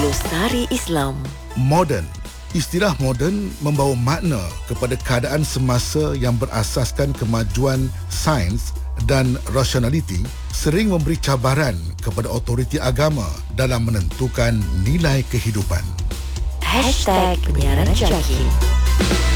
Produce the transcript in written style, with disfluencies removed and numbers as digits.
Glosari Islam. Moden. Istilah moden membawa makna kepada keadaan semasa yang berasaskan kemajuan sains dan rasionaliti sering memberi cabaran kepada autoriti agama dalam menentukan nilai kehidupan. #Penyiaran Jahil.